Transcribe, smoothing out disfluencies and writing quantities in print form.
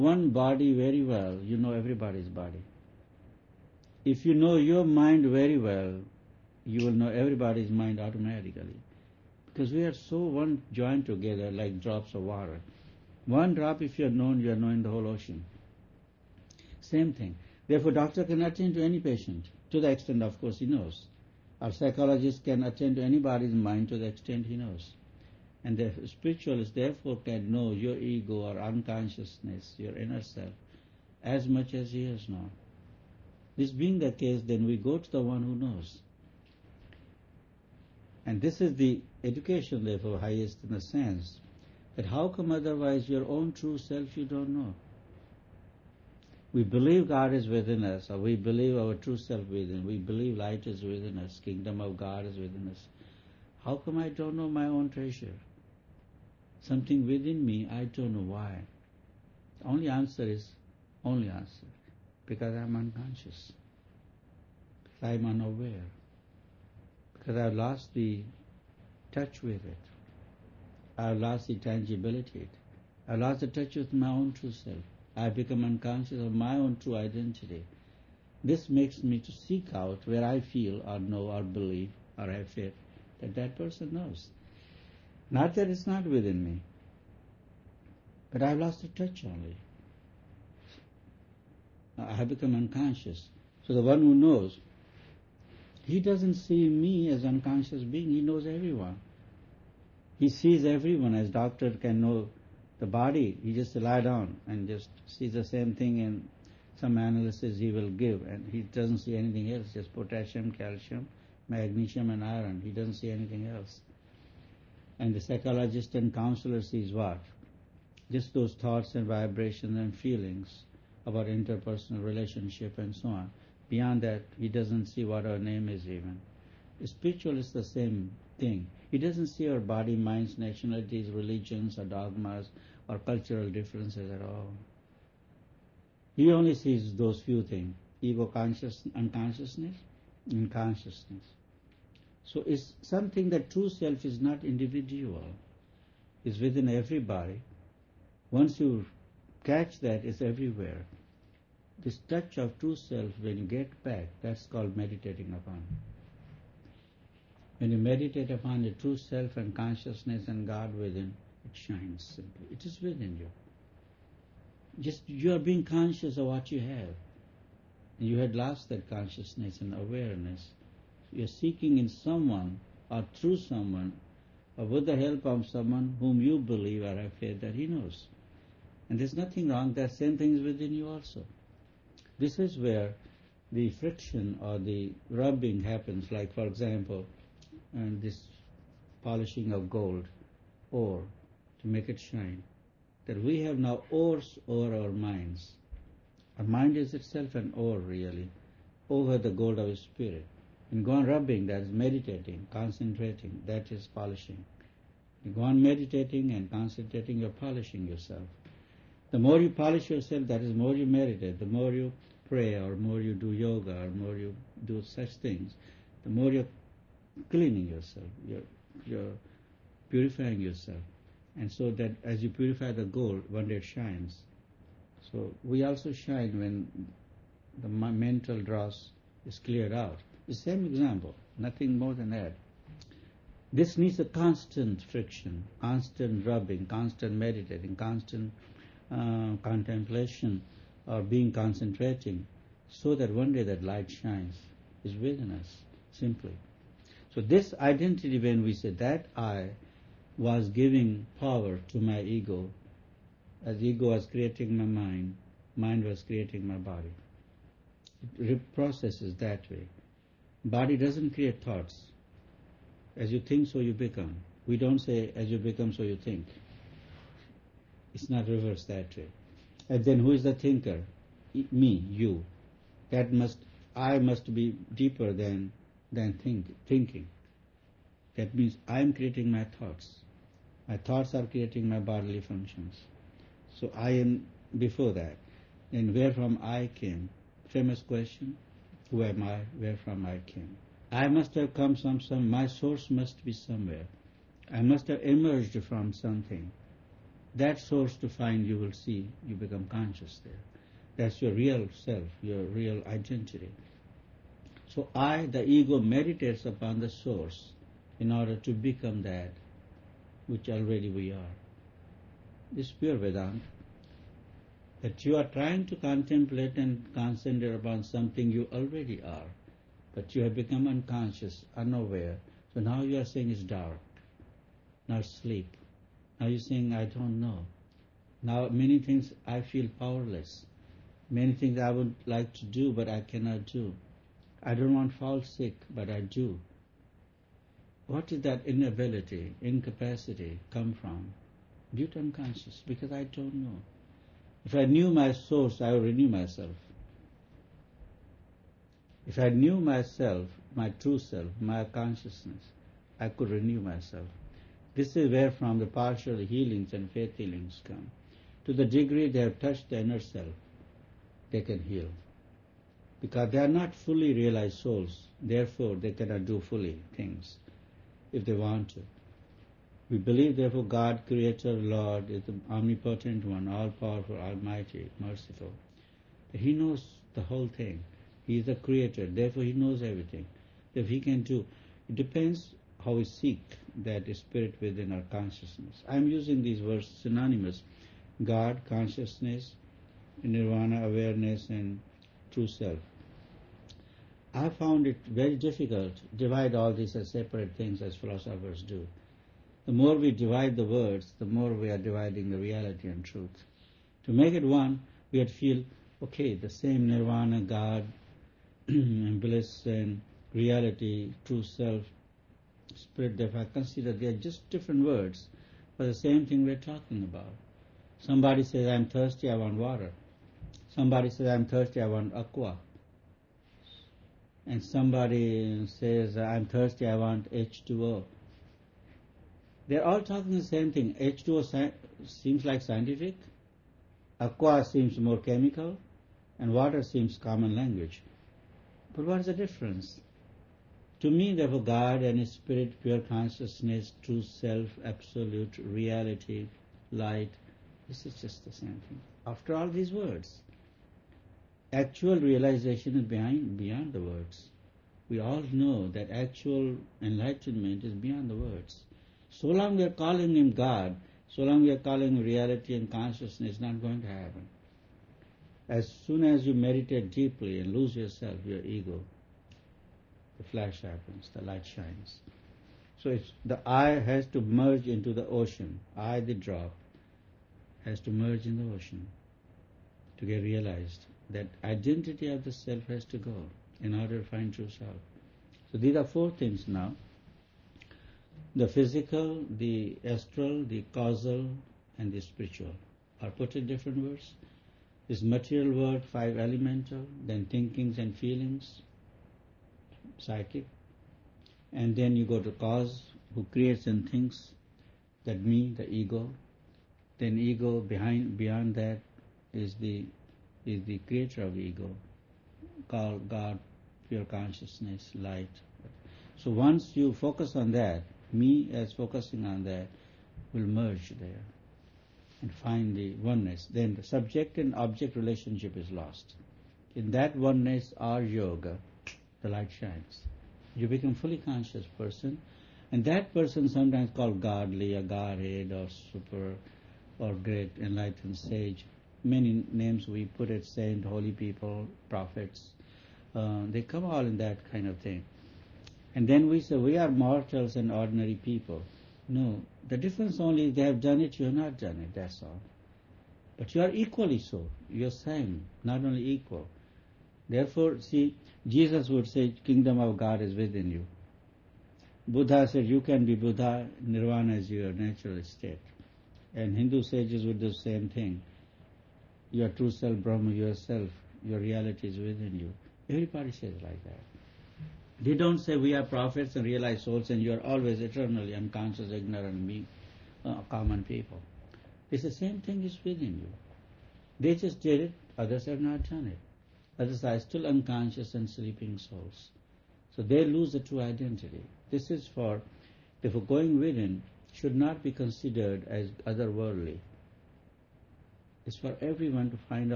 one body very well, you know everybody's body. If you know your mind very well, you will know everybody's mind automatically. Because we are so one joined together like drops of water. One drop, if you are known the whole ocean. Same thing. Therefore, doctor can attend to any patient, to the extent, of course, he knows. Our psychologist can attend to anybody's mind to the extent he knows. And the spiritualist, therefore, can know your ego or unconsciousness, your inner self, as much as he has known. This being the case, then we go to the one who knows. And this is the education, therefore, highest in the sense that how come otherwise your own true self you don't know? We believe God is within us, or we believe our true self within. We believe light is within us, kingdom of God is within us. How come I don't know my own treasure? Something within me, I don't know why. The only answer, because I'm unconscious, because I'm unaware, because I've lost the touch with it. I've lost the tangibility. I've lost the touch with my own true self. I've become unconscious of my own true identity. This makes me to seek out where I feel or know or believe or have faith that that person knows. Not that it's not within me, but I've lost the touch only. I have become unconscious. So the one who knows, he doesn't see me as unconscious being. He knows everyone. He sees everyone as doctor can know the body. He just lie down and just sees the same thing in some analysis he will give, and he doesn't see anything else, just potassium, calcium, magnesium and iron. He doesn't see anything else. And the psychologist and counselor sees what? Just those thoughts and vibrations and feelings about interpersonal relationship and so on. Beyond that, he doesn't see what our name is even. The spiritual is the same thing. He doesn't see our body, minds, nationalities, religions, or dogmas, or cultural differences at all. He only sees those few things: ego, unconsciousness, and consciousness. So it's something that true self is not individual. It's within everybody. Once you catch that, it's everywhere. This touch of true self, when you get back, that's called meditating upon. When you meditate upon the true self and consciousness and God within, it shines simply. It is within you. Just you are being conscious of what you have. And you had lost that consciousness and awareness. You are seeking in someone or through someone or with the help of someone whom you believe or have faith that he knows. And there's nothing wrong. That same thing is within you also. This is where the friction or the rubbing happens. Like, for example, this polishing of gold, ore, to make it shine. That we have now ores over our minds. Our mind is itself an ore, really, over the gold of spirit. And go on rubbing, that is meditating, concentrating, that is polishing. You go on meditating and concentrating, you're polishing yourself. The more you polish yourself, that is more you meditate. The more you pray, or more you do yoga, or more you do such things, the more you're cleaning yourself, you're purifying yourself. And so that as you purify the gold, one day it shines. So we also shine when the mental dross is cleared out. The same example, nothing more than that. This needs a constant friction, constant rubbing, constant meditating, constant contemplation, or being concentrating, so that one day that light shines, is within us, simply. So this identity, when we say that I was giving power to my ego, as ego was creating my mind, mind was creating my body. It processes that way. Body doesn't create thoughts. As you think, so you become. We don't say, as you become, so you think. It's not reversed that way. And then who is the thinker? Me, you. I must be deeper than thinking. That means I am creating my thoughts. My thoughts are creating my bodily functions. So I am before that. And where from I came? Famous question. Who am I? Where from I came? I must have come from my source must be somewhere. I must have emerged from something. that source to find, you will see you become conscious there. That's your real self, your real identity. So the ego, meditates upon the source in order to become that which already we are. This is pure Vedanta. That you are trying to contemplate and concentrate upon something you already are, but you have become unconscious, unaware. So now you are saying it's dark, now sleep. Now you're saying, I don't know. Now many things I feel powerless. Many things I would like to do, but I cannot do. I don't want to fall sick, but I do. What did that inability, incapacity come from? Due to unconscious, because I don't know. If I knew my source, I would renew myself. If I knew myself, my true self, my consciousness, I could renew myself. This is where from the partial healings and faith healings come. To the degree they have touched the inner self, they can heal. Because they are not fully realized souls, therefore they cannot do fully things if they want to. We believe, therefore, God, Creator, Lord, is the omnipotent one, all-powerful, almighty, merciful. He knows the whole thing. He is the Creator, therefore He knows everything. If He can do, it depends how we seek that spirit within our consciousness. I am using these words synonymous: God, consciousness, nirvana, awareness, and true self. I found it very difficult to divide all these as separate things as philosophers do. The more we divide the words, the more we are dividing the reality and truth. To make it one, we had to feel, okay, the same nirvana, God, and bliss and reality, true self, spirit, if I consider they are just different words for the same thing we're talking about. Somebody says, I'm thirsty, I want water. Somebody says, I'm thirsty, I want aqua. And somebody says, I'm thirsty, I want H2O. They're all talking the same thing. H2O seems like scientific, aqua seems more chemical, and water seems common language. But what is the difference? To me, therefore, God and His Spirit, pure consciousness, true self, absolute reality, light, this is just the same thing. After all these words, actual realization is beyond the words. We all know that actual enlightenment is beyond the words. So long we are calling Him God, so long we are calling Him reality and consciousness, it's not going to happen. As soon as you meditate deeply and lose yourself, your ego, the flash happens, the light shines. So the I has to merge into the ocean. I, the drop, has to merge in the ocean to get realized. That identity of the self has to go in order to find true self. So these are four things now. The physical, the astral, the causal, and the spiritual are put in different words. This material world, 5 elemental, then thinkings and feelings, psychic, and then you go to cause, who creates and thinks, that me, the ego. Then ego, beyond that is the creator of ego, called God, pure consciousness, light. So once you focus on that, me as focusing on that, will merge there and find the oneness. Then the subject and object relationship is lost. In that oneness, our yoga, the light shines. You become fully conscious person, and that person sometimes called godly, a godhead, or super, or great enlightened sage. Many names we put it, saint, holy people, prophets. They come all in that kind of thing. And then we say, we are mortals and ordinary people. No, the difference only is they have done it, you have not done it, that's all. But you are equally so. You are same, not only equal. Therefore, see, Jesus would say, kingdom of God is within you. Buddha said, you can be Buddha, nirvana is your natural state. And Hindu sages would do the same thing. Your true self, Brahma, yourself, your reality is within you. Everybody says like that. They don't say we are prophets and realized souls and you are always eternally unconscious, ignorant, common people. It's the same thing is within you. They just did it, others have not done it. Others are still unconscious and sleeping souls. So they lose the true identity. This is for, therefore going within should not be considered as otherworldly. It's for everyone to find out